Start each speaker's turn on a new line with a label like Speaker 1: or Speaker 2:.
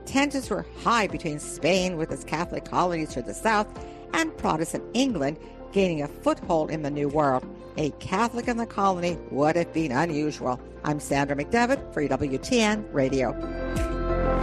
Speaker 1: tensions were high between Spain with its Catholic colonies to the south and Protestant England gaining a foothold in the New World. A Catholic in the colony would have been unusual. I'm Sandra McDevitt for EWTN Radio.